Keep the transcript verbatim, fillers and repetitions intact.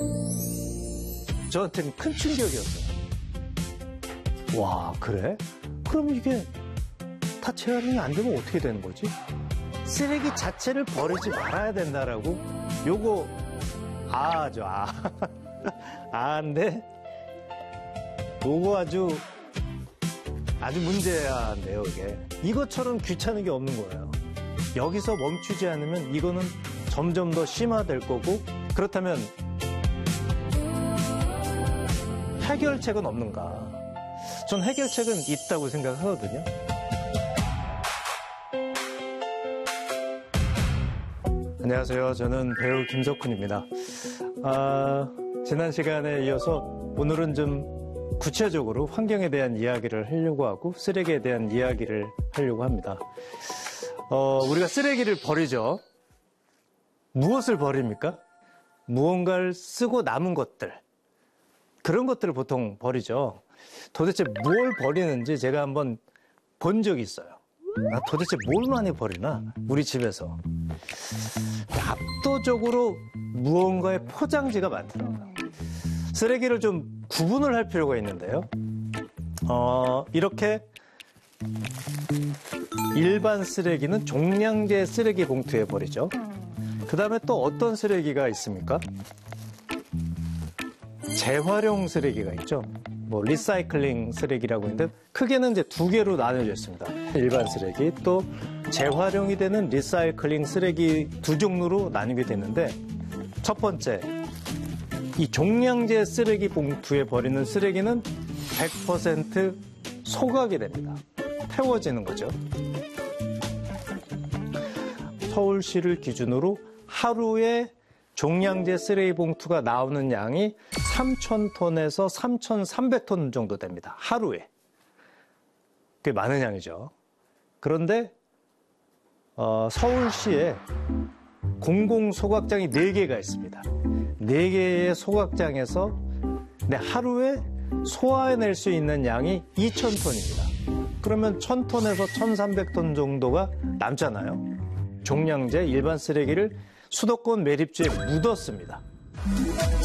저한테는 큰 충격이었어요. 와, 그래? 그럼 이게 다 재활용이 안 되면 어떻게 되는 거지? 쓰레기 자체를 버리지 말아야 된다라고? 요거, 아, 저, 아. 아인데, 요거 아주, 아주 문제야인데요, 이게. 이것처럼 귀찮은 게 없는 거예요. 여기서 멈추지 않으면 이거는 점점 더 심화될 거고, 그렇다면 해결책은 없는가? 전 해결책은 있다고 생각하거든요. 안녕하세요. 저는 배우 김석훈입니다. 아, 지난 시간에 이어서 오늘은 좀 구체적으로 환경에 대한 이야기를 하려고 하고 쓰레기에 대한 이야기를 하려고 합니다. 어, 우리가 쓰레기를 버리죠. 무엇을 버립니까? 무언가를 쓰고 남은 것들. 그런 것들을 보통 버리죠. 도대체 뭘 버리는지 제가 한번 본 적이 있어요. 아, 도대체 뭘 많이 버리나? 우리 집에서. 압도적으로 무언가의 포장지가 많더라고요. 쓰레기를 좀 구분을 할 필요가 있는데요. 어, 이렇게 일반 쓰레기는 종량제 쓰레기 봉투에 버리죠. 그 다음에 또 어떤 쓰레기가 있습니까? 재활용 쓰레기가 있죠. 뭐 리사이클링 쓰레기라고 있는데 크게는 이제 두 개로 나눠져 있습니다. 일반 쓰레기 또 재활용이 되는 리사이클링 쓰레기 두 종류로 나뉘게 되는데 첫 번째 이 종량제 쓰레기 봉투에 버리는 쓰레기는 백 퍼센트 소각이 됩니다. 태워지는 거죠. 서울시를 기준으로 하루에 종량제 쓰레기 봉투가 나오는 양이 삼천 톤에서 삼천삼백 톤 정도 됩니다. 하루에. 꽤 많은 양이죠. 그런데 어, 서울시에 공공소각장이 네 개가 있습니다. 네 개의 소각장에서 네, 하루에 소화해낼 수 있는 양이 이천 톤입니다. 그러면 천 톤에서 천삼백 톤 정도가 남잖아요. 종량제 일반 쓰레기를 수도권 매립지에 묻었습니다.